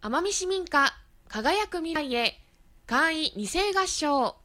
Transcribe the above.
奄美市民歌輝く未来へ簡易二世合唱。